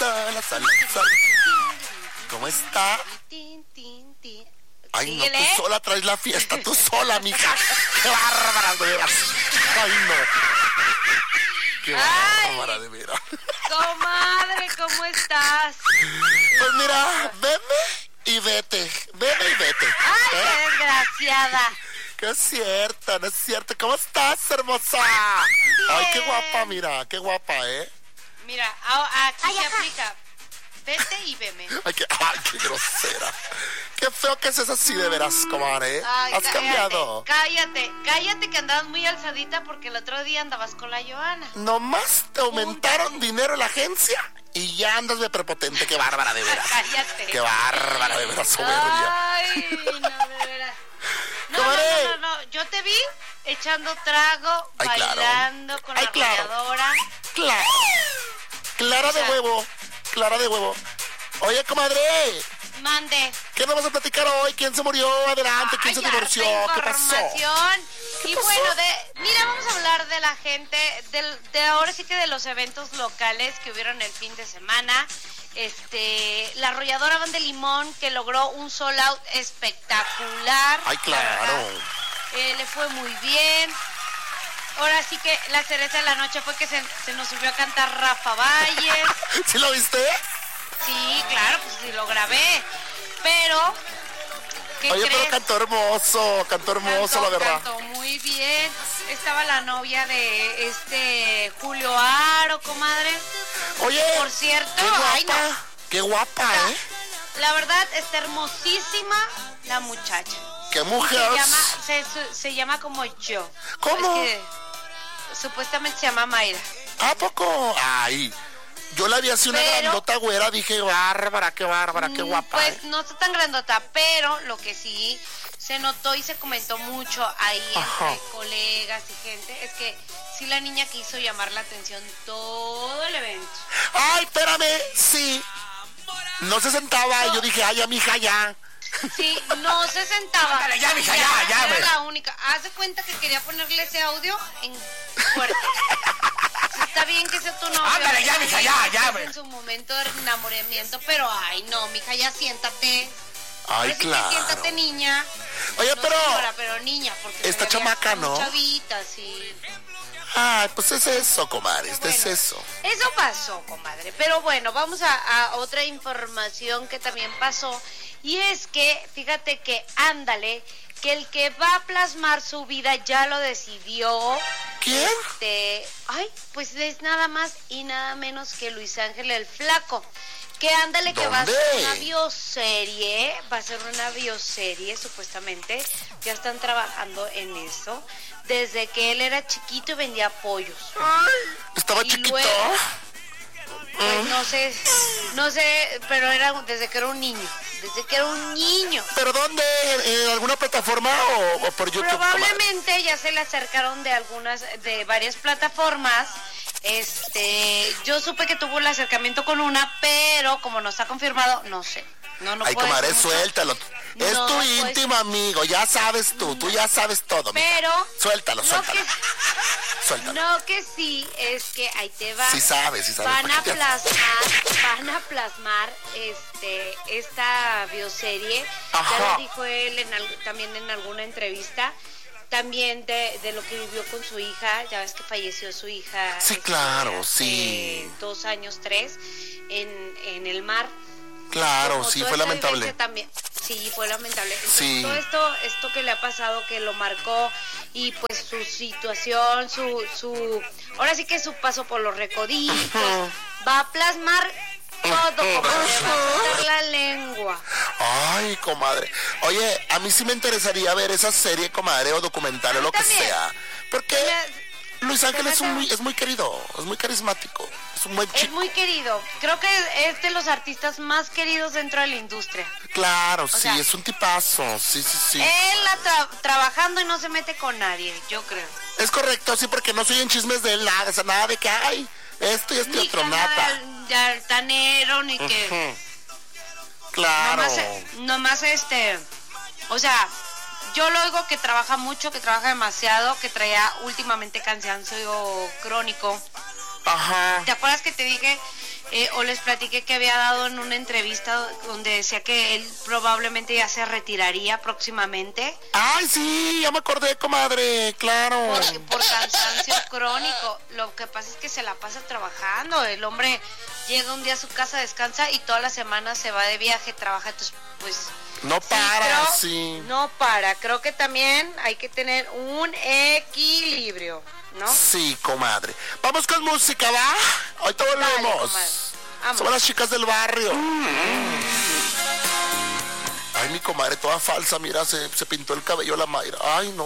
¿Cómo está? Ay, no, Síguele. tú sola traes la fiesta, tú sola, mija. ¡Qué bárbara, de veras! ¡Ay, no! ¡Qué bárbara, de veras! Comadre, ¿cómo estás? Pues mira, veme y vete. Veme y vete. Ay, qué desgraciada. ¡Qué es cierto, no es cierto! ¿Cómo estás, hermosa? Ay, qué guapa, mira, qué guapa, ¿eh? Mira, aquí se aplica. Vete y veme. Ay, qué grosera. Qué feo que seas así, de veras, comadre, ¿eh? Ay, Has cambiado. Cállate que andabas muy alzadita porque el otro día andabas con la Joana. Nomás te aumentaron dinero en la agencia y ya andas de prepotente. ¡Qué bárbara, de veras! Cállate. ¡Qué bárbara, de veras, soberbia! Ay, no, de veras. Comadre. No, yo te vi echando trago, Ay, claro. bailando con Ay, la claro. arrolladora. ¡Claro! ¡Clara de huevo! ¡Clara de huevo! Oye, comadre, Mande. ¿qué nos vas a platicar hoy? ¿Quién se murió? Adelante, ¿quién se divorció? ¿Qué pasó? Y pasó? bueno, mira, vamos a hablar de la gente, de ahora sí que de los eventos locales que hubieron el fin de semana. La arrolladora Banda de Limón, que logró un sold out espectacular. Ay, claro. Le fue muy bien. Ahora sí que la cereza de la noche fue que se nos subió a cantar Rafa Valles. ¿Sí lo viste? Sí, claro, pues sí lo grabé. Pero, ¿qué Oye, crees? pero cantó hermoso, la verdad. Cantó muy bien. Estaba la novia de Julio Aro, comadre. Oye, Por cierto, qué guapa, ay, no. qué guapa, ¿eh? La verdad, está hermosísima la muchacha. Qué mujer. Se llama como yo. ¿Cómo? Es que supuestamente se llama Mayra. ¿A poco? Ay, yo la vi así una Pero- grandota güera, dije, bárbara, qué guapa. Pues no está tan grandota, pero lo que sí se notó y se comentó mucho ahí Ajá. entre colegas y gente es que sí la niña quiso llamar la atención todo el evento. Ay, espérame, sí. No se sentaba, y yo dije, ay, ya, mija, ya. Sí, no se sentaba. Ándale, ya, mija, ya, Era ve. la única. Haz de cuenta que quería ponerle ese audio en fuerte. Está bien que sea tu novio. Ándale, ya, mija, ya, ve. En su momento de enamoramiento, pero ay, no, mija, ya siéntate. Ay, Ahora sí que claro. siéntate, niña. Oye, No pero... señora, pero niña, porque esta se veía chamaca, como ¿no? Chavita, sí. Ay, pues es eso, comadre, es Bueno, eso. Eso pasó, comadre. Pero bueno, vamos a otra información que también pasó. Y es que, fíjate que, ándale, que el que va a plasmar su vida ya lo decidió. ¿Quién? Pues es nada más y nada menos que Luis Ángel el Flaco. Que ándale, que va a ser ¿Dónde? va a ser una bioserie, supuestamente. Ya están trabajando en eso. Desde que él era chiquito y vendía pollos. ¿Estaba Y chiquito? luego, pues no sé, pero era desde que era un niño. ¿Pero dónde? ¿En alguna plataforma o por YouTube? comadre? Probablemente ya se le acercaron de varias plataformas. Yo supe que tuvo el acercamiento con una, pero como no está confirmado, no sé. No Ay, puedo comadre, decir mucho. suéltalo. Es No, tu pues, íntimo amigo, ya sabes tú ya sabes todo. mija. Pero Suéltalo. Suéltalo. no que sí es que ahí te va. Sí sabes. Van a porque- plasmar esta bioserie. Ajá. Ya lo dijo él también en alguna entrevista. También de lo que vivió con su hija. Ya ves que falleció su hija. Sí, claro, hace sí. 2 años, 3, en el mar. Claro, Como sí, toda fue esta lamentable. vivencia también, sí, fue lamentable. Entonces, Sí. todo esto que le ha pasado, que lo marcó, y pues su situación, ahora sí que su paso por los recoditos, va a plasmar todo, como le va a cortar la lengua. Ay, comadre. Oye, a mí sí me interesaría ver esa serie, comadre, o documental o lo que también. sea. Porque Luis Ángel es muy querido, es muy carismático, es un buen Es chico. muy querido. Creo que es de los artistas más queridos dentro de la industria. Claro, sí, sea, es un tipazo, sí. Él trabajando y no se mete con nadie, yo creo. Es correcto, sí, porque no soy en chismes de él, nada, o sea, nada de que, ay, esto y esto y Ni otro, nada nada. de altanero, ni que... Ujú. Claro. Nomás o sea, yo lo oigo que trabaja mucho, que trabaja demasiado, que traía últimamente cansancio crónico. Ajá. ¿Te acuerdas que te dije o les platiqué que había dado en una entrevista donde decía que él probablemente ya se retiraría próximamente? Ay, sí, ya me acordé, comadre, claro. Por cansancio crónico. Lo que pasa es que se la pasa trabajando. El hombre llega un día a su casa, descansa y toda la semana se va de viaje, trabaja. Entonces, pues... No para, pero sí. No para. Creo que también hay que tener un equilibrio, ¿no? Sí, comadre. Vamos con música, ¿va? Ahorita volvemos. Somos las chicas del barrio. Ay, mi comadre toda falsa, mira, se pintó el cabello la Mayra. Ay, no.